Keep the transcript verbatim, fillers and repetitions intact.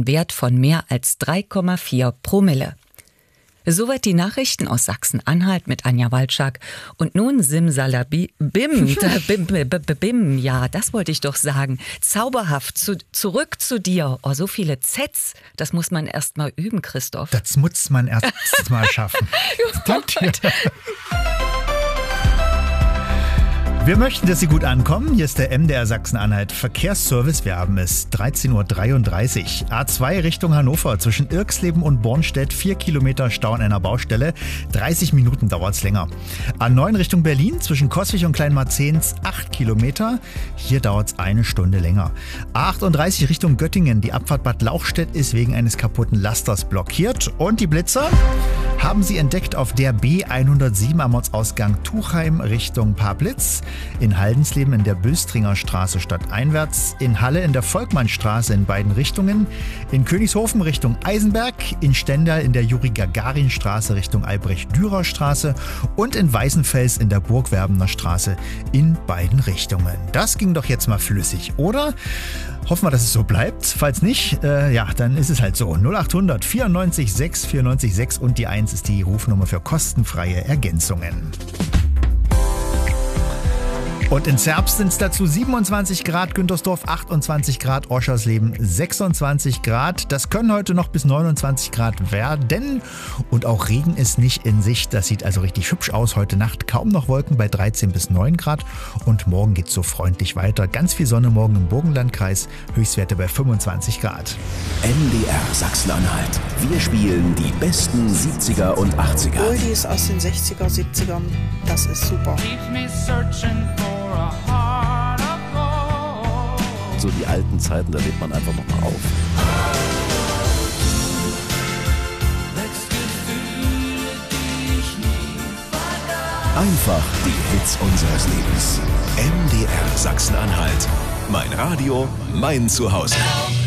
einen Wert von mehr als drei Komma vier Promille. Soweit die Nachrichten aus Sachsen-Anhalt mit Anja Walczak. Und nun Simsalabim, bim, bim, bim, bim, ja, das wollte ich doch sagen. Zauberhaft, zu, zurück zu dir. Oh, so viele Zs, das muss man erst mal üben, Christoph. Das muss man erst mal schaffen. Danke dir. Wir möchten, dass Sie gut ankommen. Hier ist der M D R Sachsen-Anhalt Verkehrsservice. Wir haben es dreizehn Uhr dreiunddreißig. A zwei Richtung Hannover zwischen Irxleben und Bornstedt. Vier Kilometer Stau an einer Baustelle. dreißig Minuten dauert es länger. A neun Richtung Berlin zwischen Coswig und Kleinmarzehns. acht Kilometer. Hier dauert es eine Stunde länger. A achtunddreißig Richtung Göttingen. Die Abfahrt Bad Lauchstädt ist wegen eines kaputten Lasters blockiert. Und die Blitzer haben Sie entdeckt auf der B hundertsieben am Ortsausgang Tuchheim Richtung Pablitz. In Haldensleben in der Böstringer Straße stadteinwärts, in Halle in der Volkmannstraße in beiden Richtungen, in Königshofen Richtung Eisenberg, in Stendal in der Juri-Gagarin-Straße Richtung Albrecht-Dürer-Straße und in Weißenfels in der Burgwerbener Straße in beiden Richtungen. Das ging doch jetzt mal flüssig, oder? Hoffen wir, dass es so bleibt. Falls nicht, äh, ja, dann ist es halt so. null achthundert vierundneunzig sechs vierundneunzig sechs und die eins ist die Rufnummer für kostenfreie Ergänzungen. Und in Zerbst sind es dazu siebenundzwanzig Grad, Güntersdorf achtundzwanzig Grad, Oschersleben sechsundzwanzig Grad. Das können heute noch bis neunundzwanzig Grad werden. Und auch Regen ist nicht in Sicht. Das sieht also richtig hübsch aus. Heute Nacht kaum noch Wolken bei dreizehn bis neun Grad. Und morgen geht es so freundlich weiter. Ganz viel Sonne morgen im Burgenlandkreis. Höchstwerte bei fünfundzwanzig Grad. M D R Sachsen-Anhalt. Wir spielen die besten siebziger und achtziger. Oldies aus den sechziger, siebzigern. Das ist super. So die alten Zeiten, da lebt man einfach noch mal auf. Einfach die Hits unseres Lebens. M D R Sachsen-Anhalt. Mein Radio, mein Zuhause.